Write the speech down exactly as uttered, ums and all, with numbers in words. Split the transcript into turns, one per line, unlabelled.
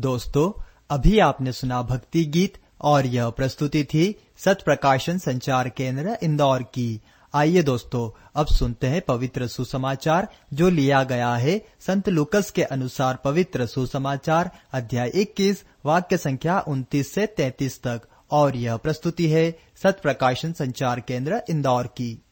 दोस्तों, अभी आपने सुना भक्ति गीत और यह प्रस्तुति थी सत प्रकाशन संचार केंद्र इंदौर की। आइए दोस्तों, अब सुनते हैं पवित्र सुसमाचार जो लिया गया है संत लूकस के अनुसार पवित्र सुसमाचार अध्याय इक्कीस वाक्य संख्या उनतीस से तैंतीस तक, और यह प्रस्तुति है सत प्रकाशन संचार केंद्र इंदौर की।